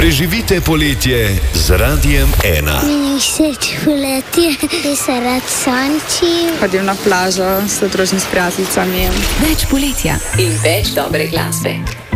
Preživite poletje z Radiem 1. Meni všeč poletje, ker se rad sončim. Hodim na plažo, se družim s prijateljicami. Več poletja in več dobre glasbe.